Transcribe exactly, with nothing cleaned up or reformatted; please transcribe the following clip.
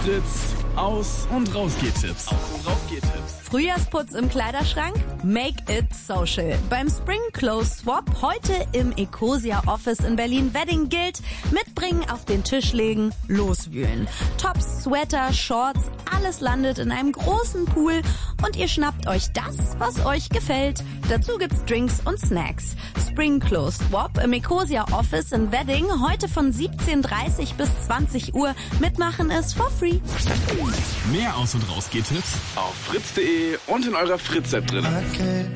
Fritz, Aus- und Rausgehtipps. Aus- und Rausgehtipps. Frühjahrsputz im Kleiderschrank? Make it social. Beim Spring Clothes Swap heute im Ecosia Office in Berlin-Wedding gilt: mitbringen, auf den Tisch legen, loswühlen. Tops, Sweater, Shorts, alles landet in einem großen Pool und ihr schnappt euch das, was euch gefällt. Dazu gibt's Drinks und Snacks. Spring Clothes Swap im Ecosia Office in Wedding heute von siebzehn Uhr dreißig bis zwanzig Uhr. Mitmachen ist for free. Mehr Aus- und Rausgehtipps auf fritz punkt de und in eurer Fritz-App drin.